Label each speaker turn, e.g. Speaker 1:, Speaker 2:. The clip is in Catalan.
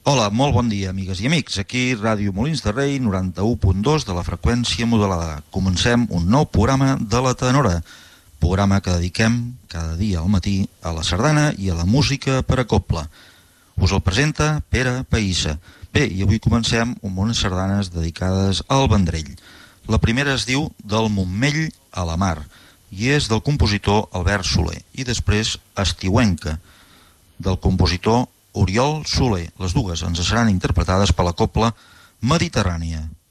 Speaker 1: Hola, molt bon dia, amigues i amics. Aquí Ràdio Molins de Rei, 91.2 de la freqüència modulada. Comencem un nou programa de La Tenora, programa que dediquem cada dia al matí a la sardana i a la música per a cobla. Us el presenta Pere Païssa. Bé, i avui comencem amb unes sardanes dedicades al Vendrell. La primera es diu Del Montmell a la Mar i és del compositor Albert Soler, i després Estiuenca, del compositor Oriol Soler. Les dues ens seran interpretades per la cobla Mediterrània.